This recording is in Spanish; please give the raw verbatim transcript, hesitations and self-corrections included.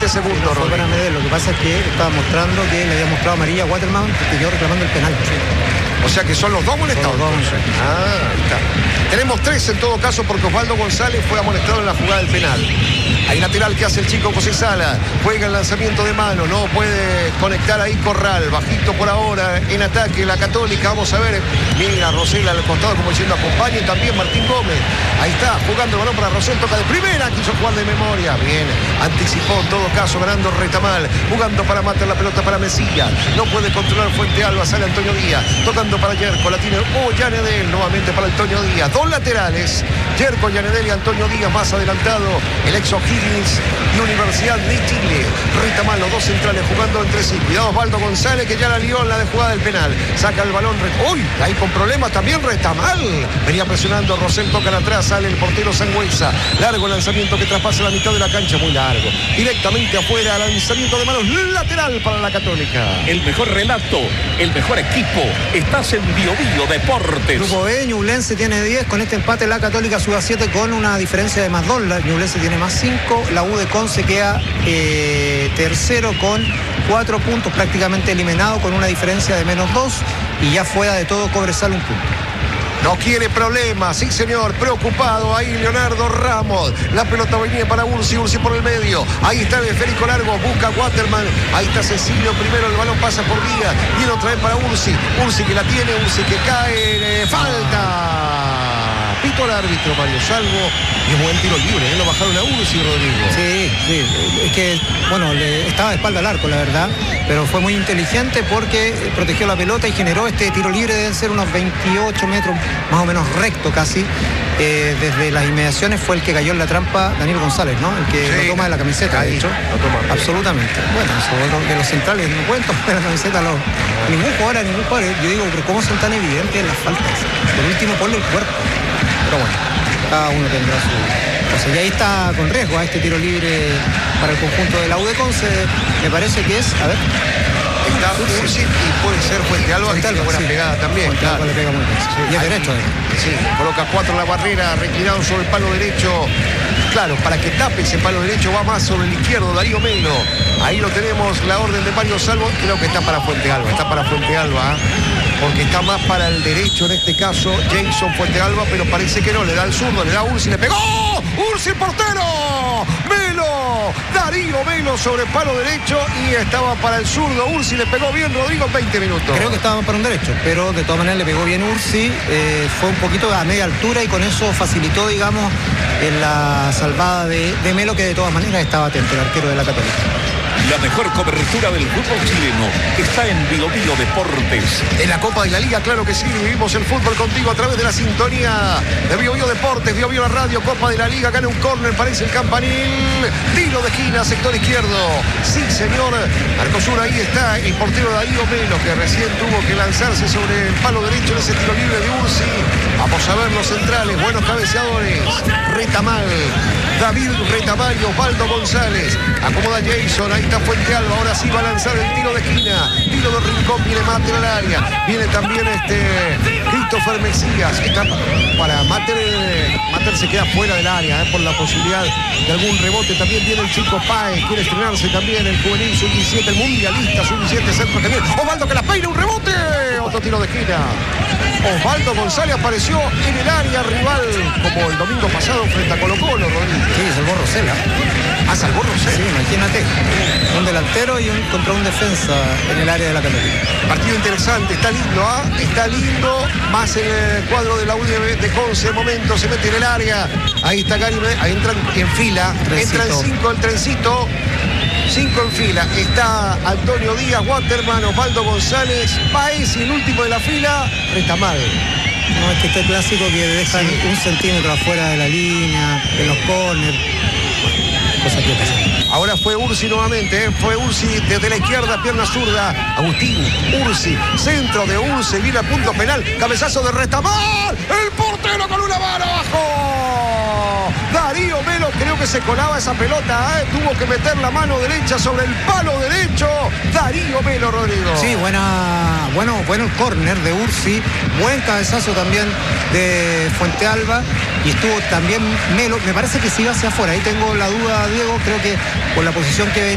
segundos. Fue para Medel, lo que pasa es que estaba mostrando que le había mostrado amarilla a Waterman porque quedó reclamando el penal. O sea que son los dos molestados. Son los dos. Ah, ahí está. Tenemos tres en todo caso porque Osvaldo González fue amonestado en la jugada del penal. Hay lateral que hace el chico José Sala. Juega el lanzamiento de mano. No puede conectar ahí Corral. Bajito por ahora en ataque la Católica. Vamos a ver. Mira Rosell al costado como diciendo acompañe. También Martín Gómez. Ahí está jugando el balón para Rosell. Toca de primera. Quiso jugar de memoria. Bien. Anticipó en todo caso ganando Retamal. Jugando para matar la pelota para Mesilla. No puede controlar Fuente Alba. Sale Antonio Díaz. Tocando para Yerko. La tiene oh, Yanedel. Nuevamente para Antonio Díaz. Dos laterales. Yerko, Yanedel y Antonio Díaz. Más adelantado el ex O'Higgins y Universidad de Chile. Retamal, los dos centrales jugando entre sí. Cuidado Osvaldo González que ya la lió en la de jugada del penal. Saca el balón. ¡Uy! Ahí con problemas también Retamal. Venía presionando. Rosell toca atrás. Sale el portero Sangüesa. Largo lanzamiento que traspasa la mitad de la cancha. Muy largo. Directamente afuera. Lanzamiento de manos lateral para la Católica. El mejor relato. El mejor equipo. Estás en Bio Bio Deportes. Grupo B, Ñublense tiene diez. Con este empate la Católica sube a siete con una diferencia de más dos. La Ñublense tiene más cinco. La U de Conce queda eh, tercero con cuatro puntos, prácticamente eliminado con una diferencia de menos dos y ya fuera de todo Cobresal un punto. No quiere problemas, sí señor, preocupado ahí Leonardo Ramos. La pelota venía para Ursi, Ursi por el medio. Ahí está el esférico largo, busca Waterman. Ahí está Cecilio primero, el balón pasa por Díaz. Viene otra vez para Ursi. Ursi que la tiene, Ursi que cae. Eh, falta. Pito al árbitro Mario Salvo. Y es buen tiro libre, ¿eh? Lo bajaron a Ursi, Rodrigo. Sí, sí, es que, bueno, le estaba de espalda al arco, la verdad. Pero fue muy inteligente porque protegió la pelota y generó este tiro libre. Deben ser unos veintiocho metros, más o menos recto casi. Eh, desde las inmediaciones fue el que cayó en la trampa Daniel González, ¿no? El que sí, lo toma de la camiseta, ahí, de hecho. Lo toma. Absolutamente. Bueno, eso de los centrales no pueden tomar de la camiseta los, ningún jugador a ningún jugador. Yo digo, pero ¿cómo son tan evidentes las faltas? Por último, ponle el cuerpo. Pero bueno, cada uno tendrá su... O sea, y ahí está con riesgo a este tiro libre para el conjunto de la U de Conce. Me parece que es, a ver... Está Ursi y puede ser Fuente Alba, que tiene buena sí. pegada también. Fuente Alba le pega muy bien. Sí. Y es derecho. Sí, coloca cuatro en la barrera, retirado sobre el palo derecho. Claro, para que tape ese palo derecho va más sobre el izquierdo, Darío Melo. Ahí lo tenemos, la orden de Mario Salvo. Creo que está para Fuente Alba, está para Fuente Alba. Porque está más para el derecho en este caso Jason Fuente Alba, pero parece que no, le da el zurdo, le da Ursi, le pegó. Ursi el portero. Melo, Darío Melo sobre el palo derecho y estaba para el zurdo. Ursi le pegó bien, Rodrigo, en veinte minutos. Creo que estaba para un derecho, pero de todas maneras le pegó bien Ursi. Eh, fue un poquito a media altura y con eso facilitó, digamos, en la salvada de, de Melo, que de todas maneras estaba atento, el arquero de la Católica. La mejor cobertura del fútbol chileno está en Bio Bio Deportes. En la Copa de la Liga, claro que sí, vivimos el fútbol contigo a través de la sintonía de Bio Bio Deportes, Bio Bio la radio, Copa de la Liga, gana un córner, parece el campanil, tiro de esquina, sector izquierdo. Sí, señor, Arcosur, ahí está el portero Darío Melo, que recién tuvo que lanzarse sobre el palo derecho en ese tiro libre de Ursi. Vamos a ver los centrales, buenos cabeceadores. Retamal, David Retamal y Osvaldo González. Acomoda Jason, ahí está Fuente Alba, ahora sí va a lanzar el tiro de esquina, tiro de rincón, viene Mater al área, viene también este Christopher Mesías, está para Mater, Mater se queda fuera del área, eh, por la posibilidad de algún rebote, también viene el chico Páez, quiere estrenarse también el juvenil sub diecisiete, el mundialista sub diecisiete, centro que viene, Osvaldo que la peina, un rebote, otro tiro de esquina. Osvaldo González apareció en el área rival, como el domingo pasado frente a Colo Colo, Rodríguez. Sí, salvó Rosell. Ah, salvó Rosell. Sí, imagínate. Un delantero y un contra un defensa en el área de la Católica. Partido interesante, está lindo, ¿ah? ¿eh? Está lindo, más en el cuadro de la U de, de Conce, de momento se mete en el área. Ahí está Gary, ahí entran en fila, trencito. Entran cinco el trencito. Cinco en fila, está Antonio Díaz, Waterman, Osvaldo González, Páez y el último de la fila, Retamal. No, es que este clásico que dejan sí. un centímetro afuera de la línea, en los corners, cosas que pasan. Ahora fue Ursi nuevamente, ¿eh? Fue Ursi desde la izquierda, pierna zurda, Agustín, Ursi, centro de Ursi, viene a punto penal, cabezazo de Retamal, el portero con una mano abajo. Darío Melo creo que se colaba esa pelota, ¿eh? Tuvo que meter la mano derecha sobre el palo derecho. Darío Melo, Rodrigo. Sí, buena, bueno, bueno el córner de Ursi, buen cabezazo también de Fuente Alba y estuvo también Melo, me parece que sí iba hacia afuera, ahí tengo la duda, Diego, creo que por la posición que venía.